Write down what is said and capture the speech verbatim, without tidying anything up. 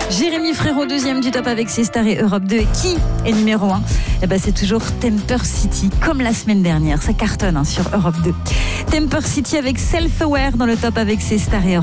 Jérémy Frérot, deuxième du top avec ses stars et Europe deux. Et qui est numéro un? Eh ben, c'est toujours Temper City, comme la semaine dernière. Ça cartonne hein, sur Europe deux. Temper City avec Self Aware dans le top avec ses stars et Europe deux.